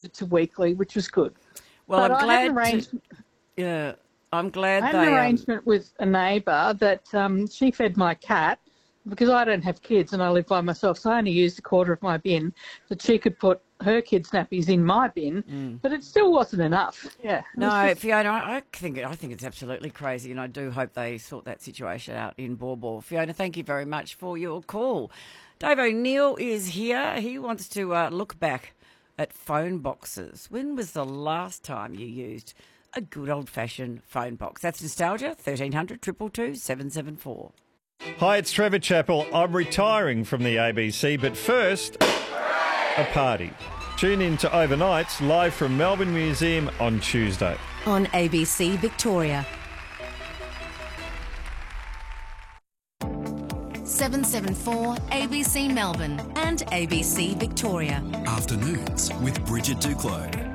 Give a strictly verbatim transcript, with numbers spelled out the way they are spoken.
it to weekly, which was good. Well, but I'm I glad. had an arrangement, To, yeah, I'm glad I had they. an Um, arrangement with a neighbour that um, she fed my cat because I don't have kids and I live by myself, so I only used a quarter of my bin, that she could put her kids' nappies in my bin, mm. but it still wasn't enough. Yeah. it was No, just- Fiona, I I think I think it's absolutely crazy, and I do hope they sort that situation out in Baw Baw. Fiona, thank you very much for your call. Dave O'Neill is here. He wants to uh, look back at phone boxes. When was the last time you used a good old-fashioned phone box? That's Nostalgia, thirteen hundred, two two two, seven seven four. Hi, it's Trevor Chappell. I'm retiring from the A B C, but first, a party. Tune in to Overnights live from Melbourne Museum on Tuesday. On A B C Victoria. seven seven four A B C Melbourne and A B C Victoria. Afternoons with Bridget Duclos.